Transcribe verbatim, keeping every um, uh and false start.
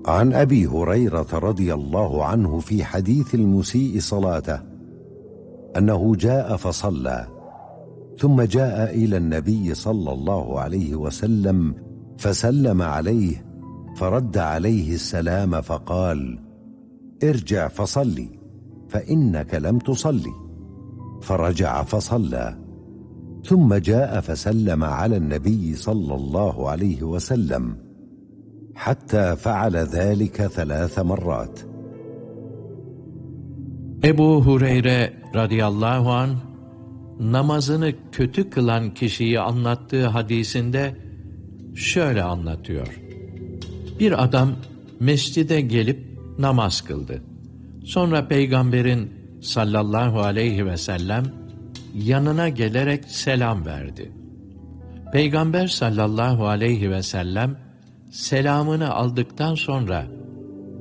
عن أبي هريرة رضي الله عنه في حديث المسيء صلاته أنه جاء فصلى، ثم جاء إلى النبي صلى الله عليه وسلم فسلم عليه، فرد عليه السلام فقال: ارجع فصلي فإنك لم تصلي. فرجع فصلى، ثم جاء فسلم على النبي صلى الله عليه وسلم حتى فعل ذلك ثلاث مرات. Ebu Hureyre radıyallahu anh namazını kötü kılan kişiyi anlattığı hadisinde şöyle anlatıyor. Bir adam mescide gelip namaz kıldı. Sonra Peygamberin sallallahu aleyhi ve sellem yanına gelerek selam verdi. Peygamber sallallahu aleyhi ve sellem selamını aldıktan sonra